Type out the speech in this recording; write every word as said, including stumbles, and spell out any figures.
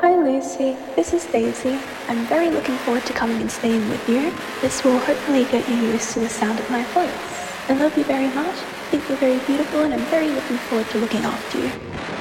Hi Lucy, this is Daisy. I'm very looking forward to coming and staying with you. This will hopefully get you used to the sound of my voice. I love you very much, I think you're very beautiful, and I'm very looking forward to looking after you.